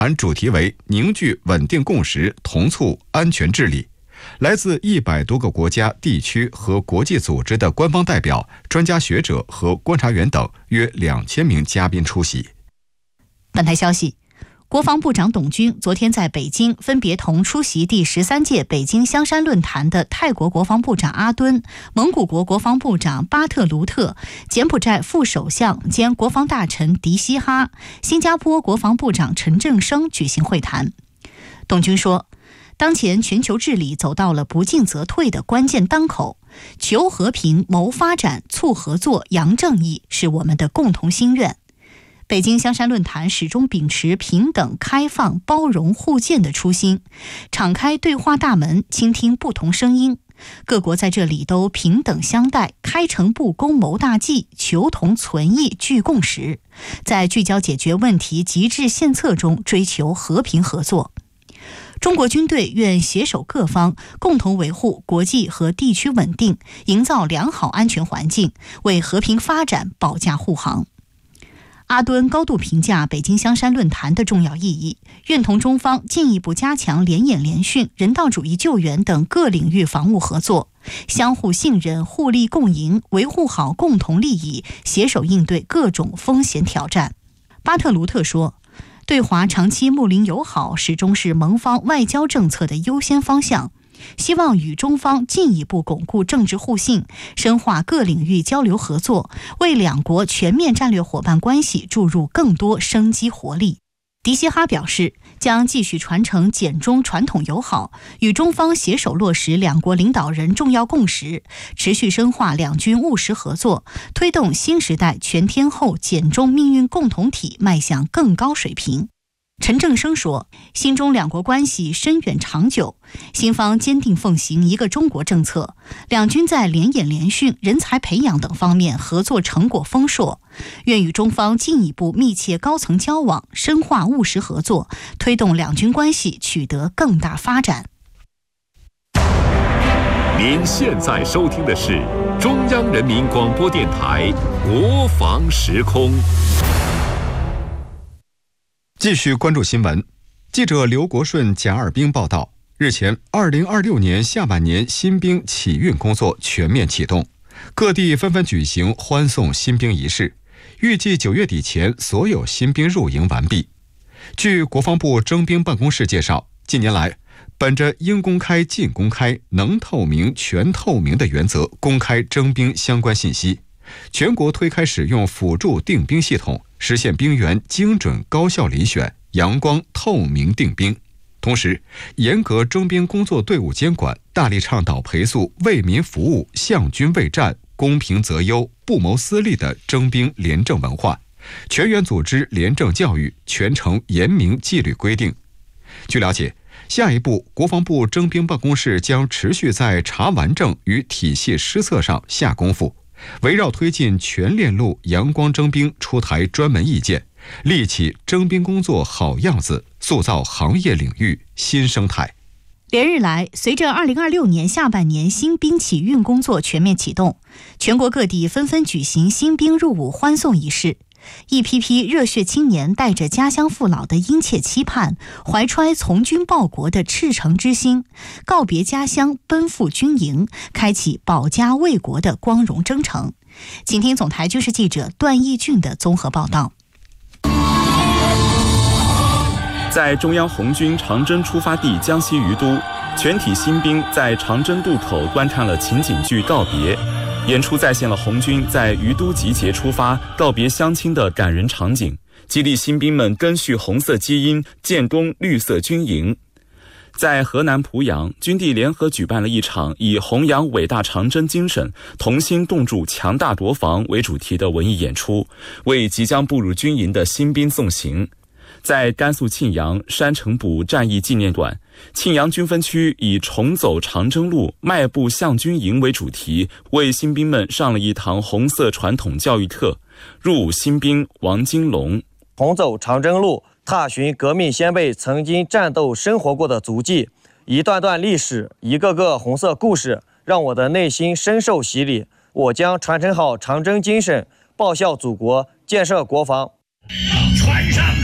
谈主题为凝聚稳定共识，同促安全治理。来自100多个国家、地区和国际组织的官方代表、专家学者和观察员等约2000名嘉宾出席。 本台消息，国防部长董军昨天在北京分别同出席第13届北京香山论坛的泰国国防部长阿敦、蒙古国国防部长巴特卢特、柬埔寨副首相兼国防大臣迪西哈、新加坡国防部长陈正生举行会谈。董军说，当前全球治理走到了不进则退的关键当口，求和平、谋发展、促合作、扬正义是我们的共同心愿。北京香山论坛始终秉持平等、开放、包容、互鉴的初心，敞开对话大门，倾听不同声音。各国在这里都平等相待，开诚布公谋大计，求同存异聚共识，在聚焦解决问题、极致献策中追求和平合作。中国军队愿携手各方，共同维护国际和地区稳定，营造良好安全环境，为和平发展保驾护航。阿敦高度评价北京香山论坛的重要意义，愿同中方进一步加强联演联训、人道主义救援等各领域防务合作，相互信任、互利共赢，维护好共同利益，携手应对各种风险挑战。巴特卢特说，对华长期睦邻友好始终是盟方外交政策的优先方向，希望与中方进一步巩固政治互信，深化各领域交流合作，为两国全面战略伙伴关系注入更多生机活力。迪西哈表示，将继续传承柬中传统友好，与中方携手落实两国领导人重要共识，持续深化两军务实合作，推动新时代全天候柬中命运共同体迈向更高水平。陈正生说，新中两国关系深远长久，新方坚定奉行一个中国政策，两军在联演联训、人才培养等方面合作成果丰硕，愿与中方进一步密切高层交往，深化务实合作，推动两军关系取得更大发展。 您现在收听的是中央人民广播电台国防时空。 继续关注新闻。记者刘国顺、贾尔兵报道，日前2026年下半年新兵启运工作全面启动，各地纷纷举行欢送新兵仪式，预计9月底前所有新兵入营完毕。据国防部征兵办公室介绍，近年来本着应公开尽公开、能透明全透明的原则公开征兵相关信息，全国推开使用辅助定兵系统，实现兵员精准高效遴选、阳光透明定兵。同时，严格征兵工作队伍监管，大力倡导培塑为民服务、向军为战、公平择优、不谋私利的征兵廉政文化，全员组织廉政教育，全程严明纪律规定。据了解，下一步国防部征兵办公室将持续在查完证与体系施策上下功夫，围绕推进全链路阳光征兵出台专门意见，立起征兵工作好样子，塑造行业领域新生态。 连日来，随着2026年下半年新兵启运工作全面启动，全国各地纷纷举行新兵入伍欢送仪式。一批批热血青年带着家乡父老的殷切期盼，怀揣从军报国的赤诚之心，告别家乡，奔赴军营，开启保家卫国的光荣征程。请听总台军事记者段义俊的综合报道。 在中央红军长征出发地江西于都，全体新兵在长征渡口观看了情景剧告别，演出再现了红军在于都集结出发、告别乡亲的感人场景，激励新兵们根续红色基因，建功绿色军营。在河南濮阳，军地联合举办了一场以弘扬伟大长征精神、同心共筑强大国防为主题的文艺演出，为即将步入军营的新兵送行。在甘肃庆阳山城堡战役纪念馆，庆阳军分区以重走长征路，迈步向军营为主题，为新兵们上了一堂红色传统教育课。入伍新兵王金龙： 重走长征路，踏寻革命先辈曾经战斗生活过的足迹，一段段历史，一个个红色故事，让我的内心深受洗礼。我将传承好长征精神，报效祖国，建设国防。